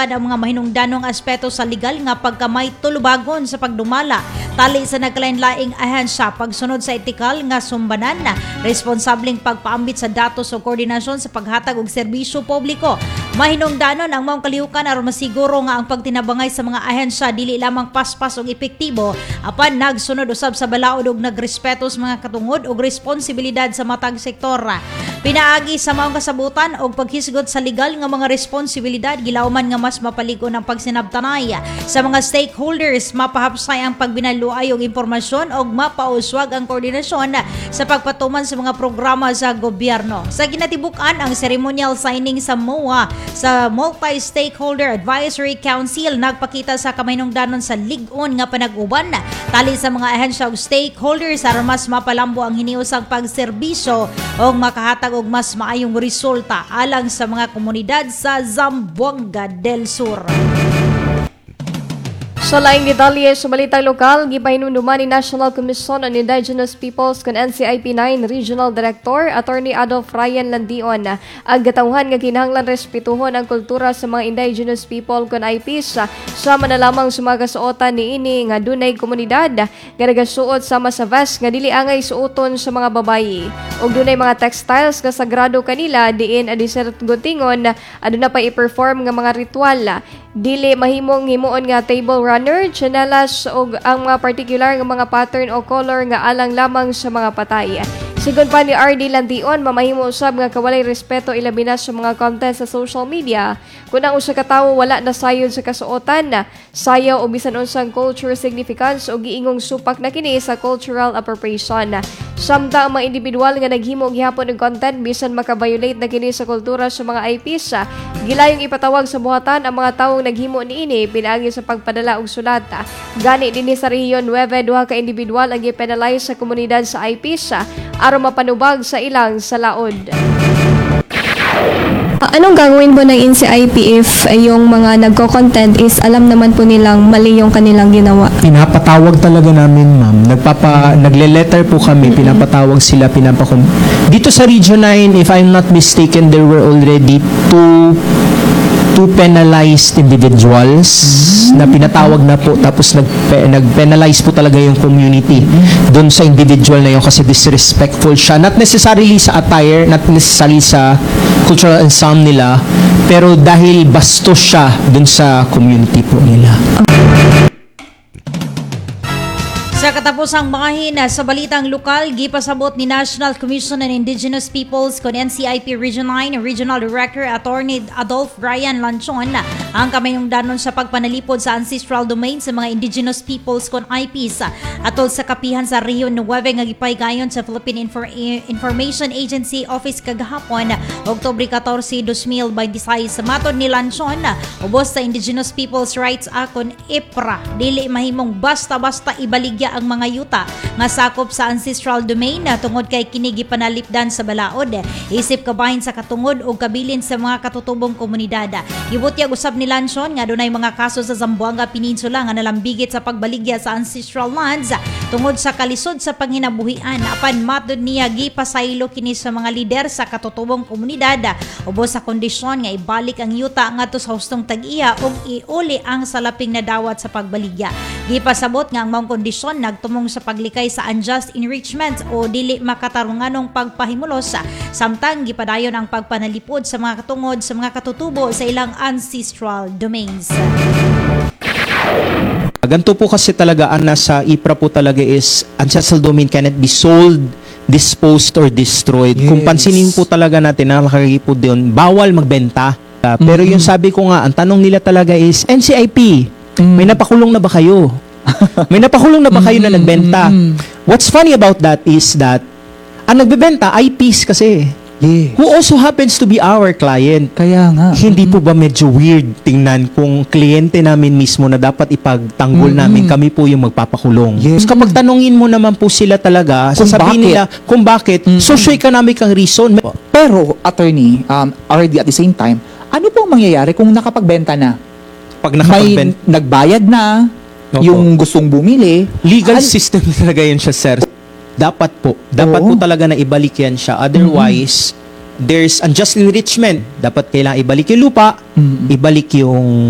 gipalihukan ang mga mahinungdanong aspeto sa legal nga pagkamay tulubagon sa pagdumala tali sa nagkalain-laing ahensya pagsunod sa etikal nga sumbanan na responsableng pagpaambit sa datos o koordinasyon sa paghatag og serbisyo publiko. Mahinungdanon ang maong kalihukan aron masiguro nga ang pagtinabangay sa mga ahensya dili lamang paspas og epektibo apan nagsunod usab sa balaod ug nagrespeto sa mga katungod ug responsibilidad sa matag sektor. Pinaagi sa maong kasabutan og paghisgot sa legal nga mga responsibilidad gilauman nga mas mapaligon ang pagsinabtanay sa mga stakeholders, mapahapsay ang pagbinaluay og impormasyon og mapauswag ang koordinasyon sa pagpatuman sa mga programa sa gobyerno. Sa ginatibukan ang ceremonial signing sa MOA sa Multi-Stakeholder Advisory Council nagpakita sa kamahinungdanon sa lig-on nga panag-uban tali sa mga ahensya ug stakeholders aron mas mapalambo ang hiniusang pagserbisyo og makahatag og mas maayong resulta alang sa mga komunidad sa Zamboanga del Sur. Sa laing detalye sa balitang lokal, gipahinunuman ni National Commission on Indigenous Peoples kon NCIP 9 Regional Director Attorney Adolf Ryan Landion ang gatawhan nga kinahanglan respetuhon ang kultura sa mga indigenous people kon IPs sama na lamang sa mga kasuotan niini nga dunay komunidad nga nagasuot sama sa vest nga dili angay suoton sa mga babayi ug dunay mga textiles nga sagrado kanila diin adisert gutingon aduna pa i-perform nga mga ritual dili mahimong himuon nga table runner, chanelas o ang mga particular nga mga pattern o color nga alang lamang sa mga patay. Sigon pa ni RD Landion, mamahimo usab nga kawalay respeto ilabi na sa mga content sa social media. Kung ang usa ka tawo wala na sayon sa kasuotan, sayaw o bisan unsang culture significance o giingong supak na kini sa cultural appropriation. Samta ang mga individual nga naghimo og gihapon og content bisan makabiolate na kini sa kultura sa mga IPs, gilayong ipatawag sa buhatan ang mga tawong naghimo niini pinaagi sa pagpadala og sulat. Gani dinhi sa Rehiyon 9 duha ka individual ang gipenalize sa komunidad sa IPs aron mapanubag sa ilang salaod. Anong gagawin po ng NCIP if yung mga nagko-content is alam naman po nilang mali yung kanilang ginawa? Pinapatawag talaga namin, ma'am. Nagle-letter po kami, pinapatawag sila, Dito sa Region 9, if I'm not mistaken, there were already two penalized individuals na pinatawag na po tapos nag-penalize po talaga yung community doon sa individual na yun kasi disrespectful siya. Not necessarily sa attire, not necessarily sa cultural ensemble nila, pero dahil bastos siya doon sa community po nila. Sa katapusang bahin sa balitang lokal, gipasabot ni National Commission on Indigenous Peoples kon NCIP Region 9 Regional Director Attorney Adolf Ryan Landion ang kamayungdanon sa pagpanalipod sa ancestral domain sa mga indigenous peoples kon IPs atol sa kapihan sa Rehiyon 9 nga gipaygayon sa Philippine Information Agency Office kagahapon Oktubre 14, 2026. Sa matod ni Landion, ubos sa Indigenous Peoples Rights Act kon IPRA dili mahimong basta-basta ibaligya ang mga yuta nga sakop sa ancestral domain tungod kay kini gipanalipdan sa balaod isip kabahin sa katungod o kabilin sa mga katutubong komunidad. Gibutyag usab ni Landion nga dunay mga kaso sa Zamboanga Peninsula nga nalambigit sa pagbaligya sa ancestral lands tungod sa kalisod sa panginabuhian. Apan matod niya gipasaylo kini sa mga lider sa katutubong komunidad ubos sa kondisyon nga ibalik ang yuta ngadto sa hustong tag-iya ug iuli ang salaping nadawat sa pagbaligya. Gipasabot nga ang maong kondisyon nagtumong sa paglikay sa unjust enrichment o dili makatarunganong pagpahimulos samtang gipadayon ang pagpanalipod sa mga katungod sa mga katutubo sa ilang ancestral domains. Ganito po kasi talaga ang nasa IPRA po talaga is ancestral domain cannot be sold, disposed, or destroyed. Yes. Kung pansinin po talaga natin na nakalagay po doon, bawal magbenta. Pero yung sabi ko nga, ang tanong nila talaga is, NCIP, may napakulong na ba kayo? May napakulong na ba kayo na nagbenta? What's funny about that is that ang nagbebenta, IPs kasi. Yes. Who also happens to be our client. Kaya nga. Hindi po ba medyo weird tingnan kung kliyente namin mismo na dapat ipagtanggol namin, kami po yung magpapakulong. Yes. Kapag tanungin mo naman po sila talaga, Kung sasabihin bakit? nila kung bakit, socio-economic ang reason. Pero, attorney, already at the same time, ano pong mangyayari kung nakapagbenta na? Pag May nakapagbenta, nagbayad na, Opo. yung gustong bumili. legal system talaga yun siya, sir. Dapat po Oo. talaga na ibalik yan siya. Otherwise, there's unjust enrichment. Dapat kailangan ibalik yung lupa, ibalik yung